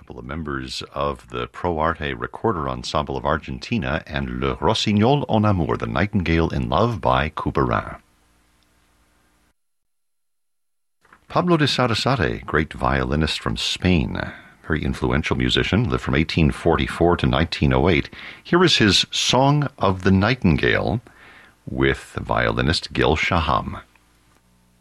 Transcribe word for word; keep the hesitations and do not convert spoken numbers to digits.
couple of members of the Pro Arte Recorder Ensemble of Argentina and Le Rossignol en Amour, The Nightingale in Love by Couperin. Pablo de Sarasate, great violinist from Spain, very influential musician, lived from eighteen forty-four to nineteen oh eight. Here is his Song of the Nightingale with violinist Gil Shaham.